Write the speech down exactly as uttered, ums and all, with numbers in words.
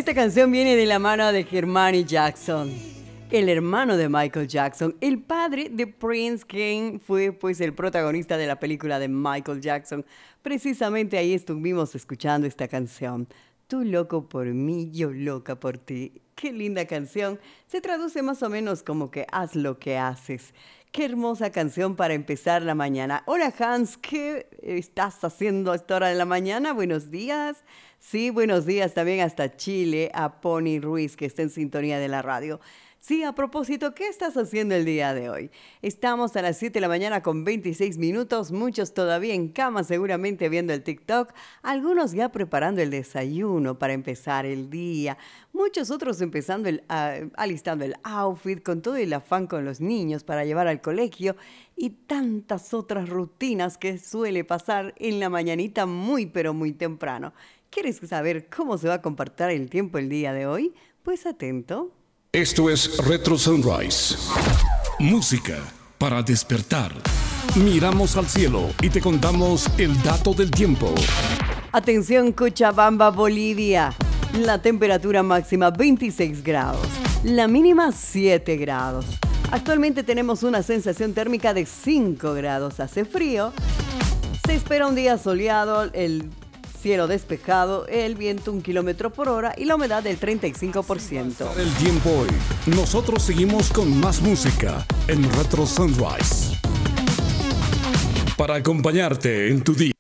Esta canción viene de la mano de Hermione Jackson, el hermano de Michael Jackson, el padre de Prince, quien fue pues el protagonista de la película de Michael Jackson. Precisamente ahí estuvimos escuchando esta canción. Tú loco por mí, yo loca por ti. Qué linda canción. Se traduce más o menos como que haz lo que haces. Qué hermosa canción para empezar la mañana. Hola Hans, ¿qué estás haciendo a esta hora de la mañana? Buenos días. Sí, buenos días también hasta Chile, a Pony Ruiz, que está en sintonía de la radio. Sí, a propósito, ¿qué estás haciendo el día de hoy? Estamos a las siete de la mañana con veintiséis minutos, muchos todavía en cama seguramente viendo el TikTok, algunos ya preparando el desayuno para empezar el día, muchos otros empezando el, uh, alistando el outfit con todo el afán con los niños para llevar al colegio y tantas otras rutinas que suele pasar en la mañanita muy pero muy temprano. ¿Quieres saber cómo se va a comportar el tiempo el día de hoy? Pues atento. Esto es Retro Sunrise. Música para despertar. Miramos al cielo y te contamos el dato del tiempo. Atención Cochabamba, Bolivia. La temperatura máxima veintiséis grados. La mínima siete grados. Actualmente tenemos una sensación térmica de cinco grados. Hace frío. Se espera un día soleado. El cielo despejado, el viento un kilómetro por hora y la humedad del treinta y cinco por ciento. El tiempo hoy. Nosotros seguimos con más música en Retro Sunrise para acompañarte en tu día.